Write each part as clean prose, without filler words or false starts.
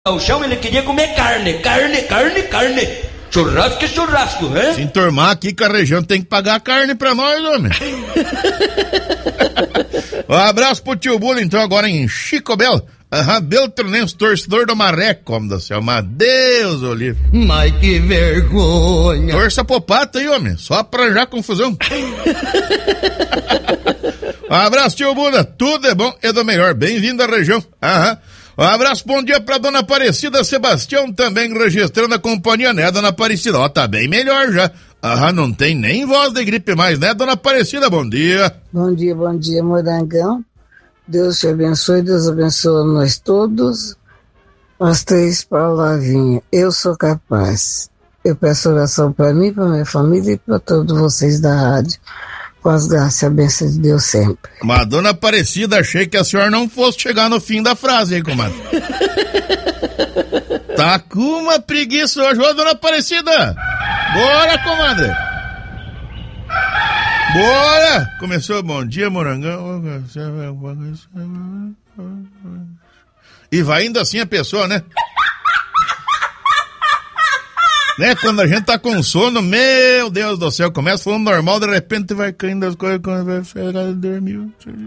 ao chão, ele queria comer carne. Churrasco é churrasco, hein? Se enturmar aqui que a região tem que pagar carne pra nós, homem. Um abraço pro tio Bula, então, agora em Chico Belo. Beltranense, torcedor do Marreco, homem do céu. Mas Deus, Olívio. Mas que vergonha. Torça pro pato aí, homem. Só pra já confusão. Um abraço, tio Bula. Tudo é bom e do melhor. Bem-vindo à região. Um abraço, bom dia pra dona Aparecida Sebastião, também registrando a companhia, né, dona Aparecida? Ó, tá bem melhor já. Não tem nem voz de gripe mais, né, dona Aparecida? Bom dia. Bom dia, Morangão. Deus te abençoe, Deus abençoe nós todos. As 3 palavrinhas, eu sou capaz. Eu peço oração pra mim, pra minha família e pra todos vocês da rádio. Com as graças e a bênção de Deus sempre. Mas, dona Aparecida, achei que a senhora não fosse chegar no fim da frase, hein, comadre? Tá com uma preguiça hoje, ô, dona Aparecida! Bora, comadre! Bora! Começou, bom dia, Morangão. E vai indo assim a pessoa, né? Né, quando a gente tá com sono, meu Deus do céu, começa falando normal, de repente vai caindo as coisas, quando vai chegar e dormir.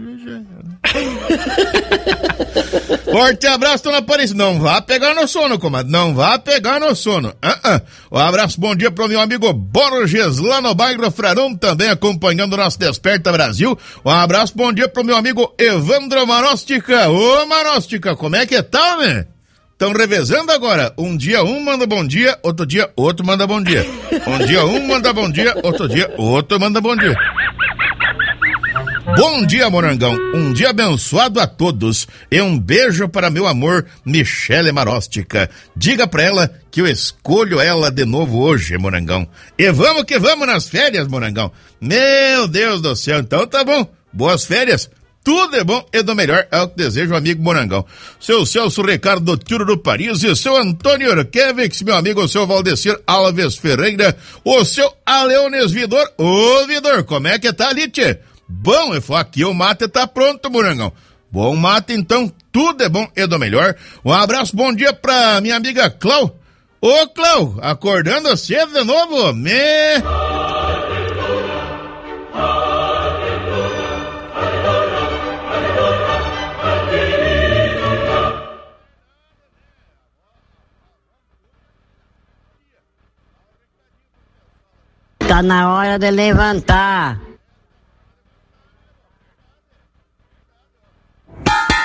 Forte abraço, dona Aparecida. Não vá pegar no sono, comadre, não vá pegar no sono. Um abraço, bom dia pro meu amigo Borges, lá no bairro Frarão, também acompanhando o nosso Desperta Brasil. Um abraço, bom dia pro meu amigo Evandro Marostica. Ô, Marostica, como é que tá, né? Estão revezando agora. Um dia um manda bom dia, outro dia outro manda bom dia. Um dia um manda bom dia, outro dia outro manda bom dia. Bom dia, Morangão. Um dia abençoado a todos. E um beijo para meu amor, Michele Marostica. Diga pra ela que eu escolho ela de novo hoje, Morangão. E vamos que vamos nas férias, Morangão. Meu Deus do céu. Então tá bom. Boas férias. Tudo é bom e do melhor é o que deseja o amigo Morangão. Seu Celso Ricardo Tiro do Paris e seu Antônio Urquevics, meu amigo, o seu Valdecir Alves Ferreira, o seu Aleones Vidor. Ô, Vidor, como é que tá ali, tchê? Bom, eu falo aqui, o mate tá pronto, Morangão. Bom mate, então, tudo é bom e do melhor. Um abraço, bom dia pra minha amiga Clau. Ô, Clau, acordando cedo de novo? Tá na hora de levantar.